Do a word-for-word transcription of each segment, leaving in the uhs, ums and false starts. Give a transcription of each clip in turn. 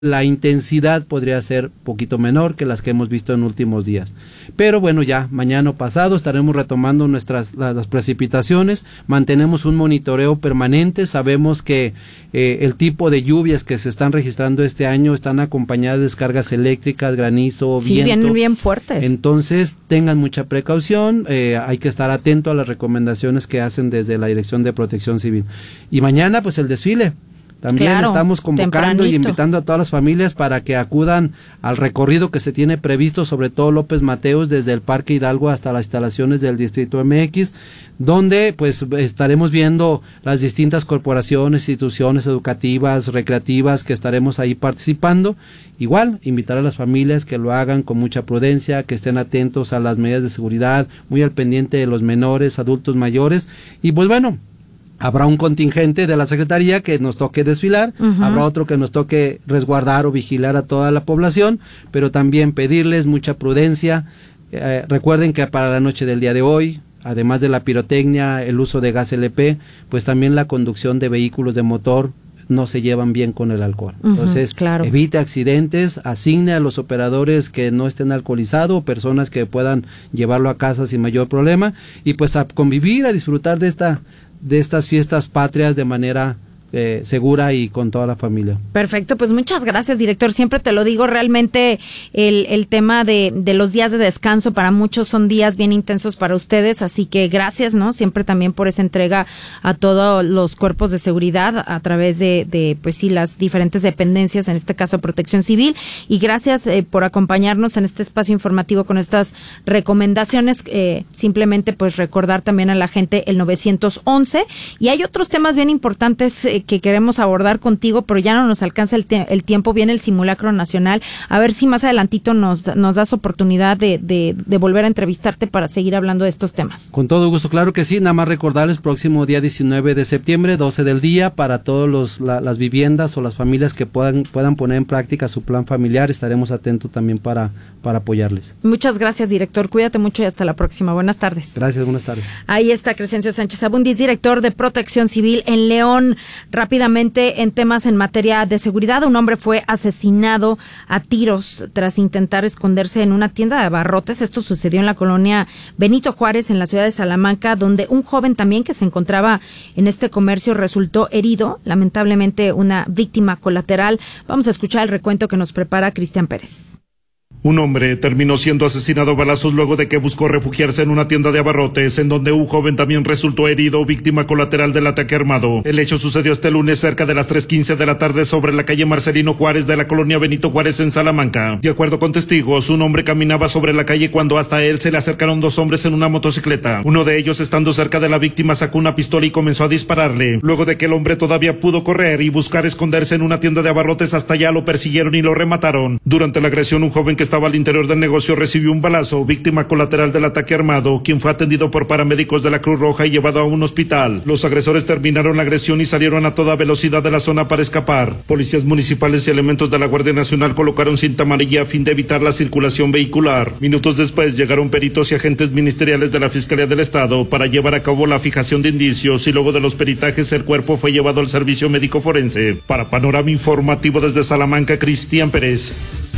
la intensidad podría ser poquito menor que las que hemos visto en últimos días. Pero bueno, ya mañana o pasado estaremos retomando nuestras las, las precipitaciones, mantenemos un monitoreo permanente, sabemos que eh, el tipo de lluvias que se están registrando este año están acompañadas de descargas eléctricas, granizo, sí, viento. vienen bien fuertes. Entonces tengan mucha precaución, eh, hay que estar atento a las recomendaciones que hacen desde la Dirección de Protección Civil. Y mañana pues el desfile. También claro, estamos convocando tempranito. Y invitando a todas las familias para que acudan al recorrido que se tiene previsto, sobre todo López Mateos, desde el Parque Hidalgo hasta las instalaciones del Distrito M X, donde pues estaremos viendo las distintas corporaciones, instituciones educativas, recreativas que estaremos ahí participando. Igual, invitar a las familias que lo hagan con mucha prudencia, que estén atentos a las medidas de seguridad, muy al pendiente de los menores, adultos mayores, y pues bueno, habrá un contingente de la Secretaría que nos toque desfilar, uh-huh. habrá otro que nos toque resguardar o vigilar a toda la población, pero también pedirles mucha prudencia. Eh, recuerden que para la noche del día de hoy, además de la pirotecnia, el uso de gas L P, pues también la conducción de vehículos de motor no se llevan bien con el alcohol. Uh-huh, Entonces, claro. evite accidentes, asigne a los operadores que no estén alcoholizados o personas que puedan llevarlo a casa sin mayor problema, y pues a convivir, a disfrutar de esta de estas fiestas patrias de manera eh, segura y con toda la familia. Perfecto, pues muchas gracias, director. Siempre te lo digo, realmente el, el tema de, de los días de descanso para muchos son días bien intensos para ustedes, así que gracias, ¿no? Siempre también por esa entrega a todos los cuerpos de seguridad a través de, de pues sí, las diferentes dependencias, en este caso Protección Civil, y gracias eh, por acompañarnos en este espacio informativo con estas recomendaciones. Eh, simplemente pues recordar también a la gente el nueve once, y hay otros temas bien importantes eh, que queremos abordar contigo, pero ya no nos alcanza el, te- el tiempo. Viene el simulacro nacional, a ver si más adelantito nos, nos das oportunidad de, de, de volver a entrevistarte para seguir hablando de estos temas. Con todo gusto, claro que sí. Nada más recordarles, próximo día diecinueve de septiembre, doce del día, para todos los la, las viviendas o las familias que puedan puedan poner en práctica su plan familiar, estaremos atentos también para, para apoyarles. Muchas gracias, director. Cuídate mucho y hasta la próxima. Buenas tardes. Gracias, buenas tardes. Ahí está Crescencio Sánchez Abundis, director de Protección Civil en León. Rápidamente, en temas en materia de seguridad, un hombre fue asesinado a tiros tras intentar esconderse en una tienda de abarrotes. Esto sucedió en la colonia Benito Juárez, en la ciudad de Salamanca, donde un joven también que se encontraba en este comercio resultó herido, lamentablemente una víctima colateral. Vamos a escuchar el recuento que nos prepara Cristian Pérez. Un hombre terminó siendo asesinado a balazos luego de que buscó refugiarse en una tienda de abarrotes, en donde un joven también resultó herido, víctima colateral del ataque armado. El hecho sucedió este lunes cerca de las tres quince de la tarde sobre la calle Marcelino Juárez de la colonia Benito Juárez en Salamanca. De acuerdo con testigos, un hombre caminaba sobre la calle cuando hasta él se le acercaron dos hombres en una motocicleta. Uno de ellos, estando cerca de la víctima, sacó una pistola y comenzó a dispararle. Luego de que el hombre todavía pudo correr y buscar esconderse en una tienda de abarrotes, hasta allá lo persiguieron y lo remataron. Durante la agresión, un joven que estaba al interior del negocio recibió un balazo, víctima colateral del ataque armado, quien fue atendido por paramédicos de la Cruz Roja y llevado a un hospital. Los agresores terminaron la agresión y salieron a toda velocidad de la zona para escapar. Policías municipales y elementos de la Guardia Nacional colocaron cinta amarilla a fin de evitar la circulación vehicular. Minutos después llegaron peritos y agentes ministeriales de la Fiscalía del Estado para llevar a cabo la fijación de indicios, y luego de los peritajes el cuerpo fue llevado al servicio médico forense. Para Panorama Informativo desde Salamanca, Cristian Pérez.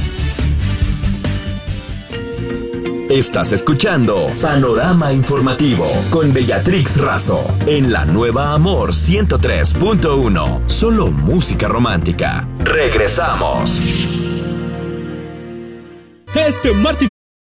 Estás escuchando Panorama Informativo con Bellatrix Razo en la nueva Amor ciento tres punto uno. Solo música romántica. Regresamos. Este martes